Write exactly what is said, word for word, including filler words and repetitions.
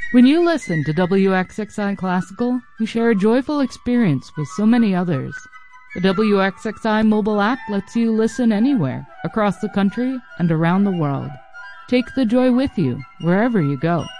When you listen to W X X I Classical, you share a joyful experience with so many others. The W X X I mobile app lets you listen anywhere, across the country and around the world. Take the joy with you, wherever you go.